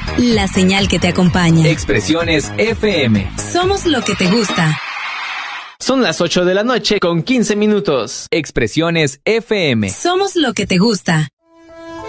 la señal que te acompaña. Expresiones FM. Somos lo que te gusta. Son las 8 de la noche con 15 minutos. Expresiones FM. Somos lo que te gusta.